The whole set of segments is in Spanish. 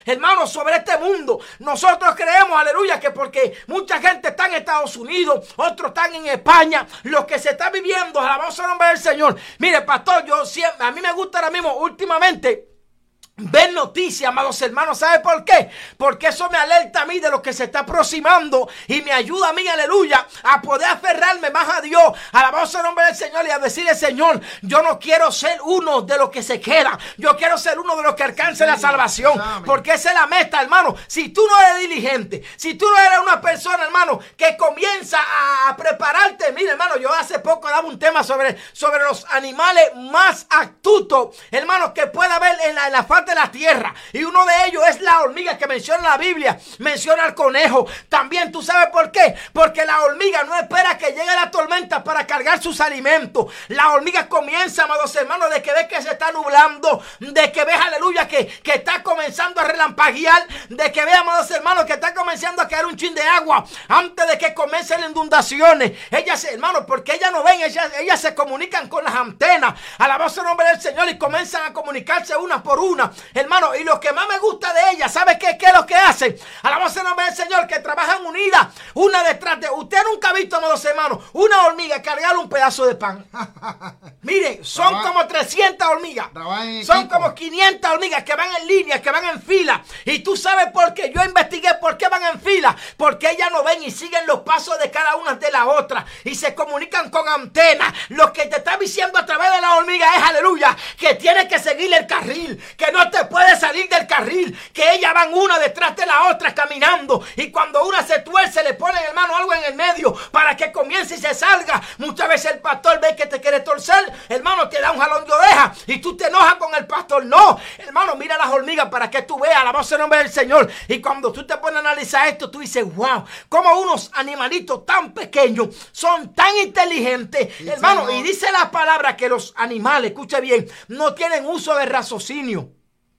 Hermanos, sobre este mundo, nosotros creemos, aleluya, que porque mucha gente está en Estados Unidos, otros están en España, lo que se está viviendo, alabado el nombre del Señor. Mire, pastor, a mí me gusta ahora mismo, últimamente, ver noticias, amados hermanos. ¿Sabe por qué? Porque eso me alerta a mí de lo que se está aproximando y me ayuda a mí, aleluya, a poder aferrarme más a Dios, alabado sea el nombre del Señor, y a decirle: Señor, yo no quiero ser uno de los que se queda, yo quiero ser uno de los que alcance la salvación, porque esa es la meta, hermano. Si tú no eres diligente, si tú no eres una persona, hermano, que comienza a prepararte, mire, hermano, yo hace poco daba un tema sobre los animales más astutos, hermano, que puede haber en la faz de la tierra, y uno de ellos es la hormiga que menciona la Biblia, menciona al conejo. También, ¿tú sabes por qué? Porque la hormiga no espera que llegue la tormenta para cargar sus alimentos. La hormiga comienza, amados hermanos, de que ve que se está nublando, de que ve, aleluya, que está comenzando a relampaguear, de que ve, amados hermanos, que está comenzando a caer un chin de agua antes de que comiencen las inundaciones. Ellas, hermanos, porque ellas no ven, ellas se comunican con las antenas, alabado sea el nombre del Señor, y comienzan a comunicarse una por una. Hermano, y lo que más me gusta de ella, ¿sabe qué es lo que hacen? Alabado sea el nombre del Señor, que trabajan unidas, una detrás de... Usted nunca ha visto, amados hermanos, una hormiga cargar un pedazo de pan. Mire, son como 300 hormigas. Son como 500 hormigas que van en línea, que van en fila. Y tú sabes por qué. Yo investigué por qué van en fila. Porque ellas no ven y siguen los pasos de cada una de las otras. Y se comunican con antenas. Lo que te está diciendo a través de la hormiga es, aleluya, que tienes que seguir el carril, que no te puedes salir del carril, que ellas van una detrás de la otra caminando, y cuando una se tuerce le ponen, hermano, algo en el medio para que comience y se salga. Muchas veces el pastor ve que te quiere torcer, hermano, te da un jalón de oreja y tú te enojas con el pastor. No, hermano, mira las hormigas para que tú veas, alabado sea el nombre del Señor. Y cuando tú te pones a analizar esto, tú dices: wow, como unos animalitos tan pequeños son tan inteligentes, sí, hermano. Señor. Y dice la palabra que los animales, escucha bien, no tienen uso de raciocinio.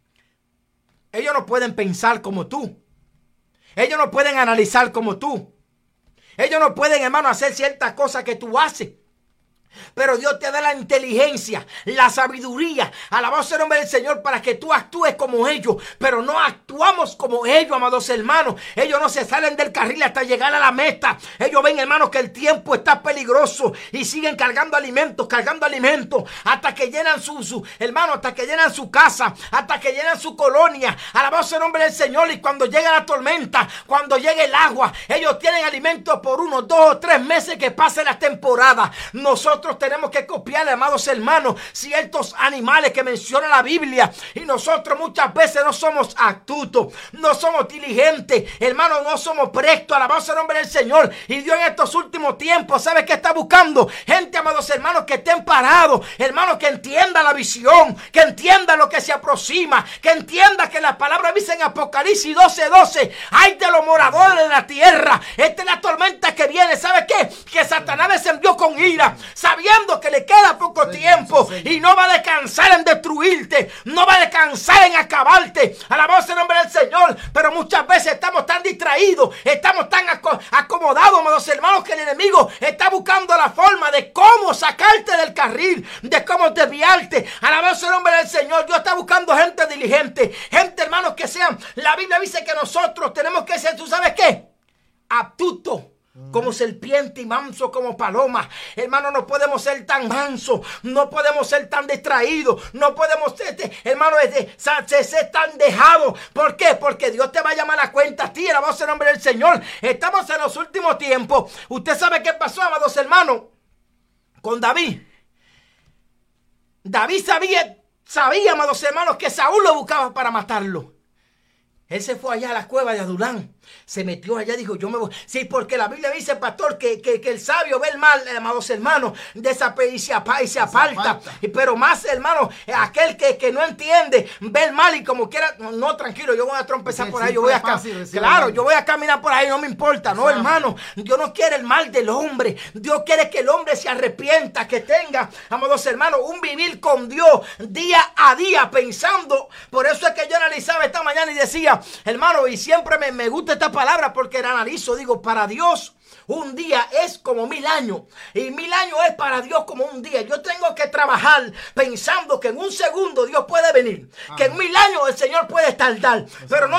Ellos no pueden pensar como tú. Ellos no pueden analizar como tú. Ellos no pueden, hermano, hacer ciertas cosas que tú haces. Pero Dios te da la inteligencia, la sabiduría, alabado sea el nombre del Señor, para que tú actúes como ellos. Pero no actuamos como ellos, amados hermanos. Ellos no se salen del carril hasta llegar a la meta. Ellos ven, hermanos, que el tiempo está peligroso y siguen cargando alimentos, hasta que llenan hermano, hasta que llenan su casa, hasta que llenan su colonia. Alabado sea el nombre del Señor. Y cuando llega la tormenta, cuando llegue el agua, ellos tienen alimentos por 1, 2 o 3 meses que pase la temporada. Nosotros tenemos que copiarle, amados hermanos, ciertos animales que menciona la Biblia. Y nosotros muchas veces no somos astutos, no somos diligentes, hermanos, no somos prestos, alabado sea el nombre del Señor. Y Dios en estos últimos tiempos, ¿sabe qué está buscando? Gente, amados hermanos, que estén parados, hermanos, que entienda la visión, que entienda lo que se aproxima, que entienda que la palabra dice en Apocalipsis 12:12: ay de los moradores de la tierra, esta es la tormenta que viene. ¿Sabe qué? Que Satanás descendió con ira, sabiendo que le queda poco tiempo y no va a descansar en destruirte, no va a descansar en acabarte. Alabado sea el nombre del Señor. Pero muchas veces estamos tan distraídos, estamos tan acomodados, amados hermanos, que el enemigo está buscando la forma de cómo sacarte del carril, de cómo desviarte. Alabado sea el nombre del Señor. Dios está buscando gente diligente, gente, hermanos, que sean, la Biblia dice que nosotros tenemos que ser, ¿tú sabes qué? Astutos como serpiente y manso como paloma. Hermano, no podemos ser tan mansos, no podemos ser tan distraídos, no podemos ser, hermano, ser tan dejados. ¿Por qué? Porque Dios te va a llamar a cuenta a ti, alabado sea el nombre del Señor. Estamos en los últimos tiempos. Usted sabe qué pasó, amados hermanos, con David. David sabía, amados hermanos, que Saúl lo buscaba para matarlo. Él se fue allá a la cueva de Adulán. Se metió allá, dijo: yo me voy. Sí, porque la Biblia dice, pastor, que el sabio ve el mal, amados hermanos, y se aparta. Pero más, hermano, aquel que no entiende, ve el mal y como quiera, no, tranquilo, yo voy a trompezar por ahí, yo voy a yo voy a caminar por ahí, no me importa. No, hermano, Dios no quiere el mal del hombre. Dios quiere que el hombre se arrepienta, que tenga, amados hermanos, un vivir con Dios día a día, pensando. Por eso es que yo analizaba esta mañana y decía, hermano, y siempre me gusta esta palabra porque la analizo, digo, para Dios un día es como 1000 años y 1000 años es para Dios como un día. Yo tengo que trabajar pensando que en un segundo Dios puede venir, que en 1000 años el Señor puede tardar, pero no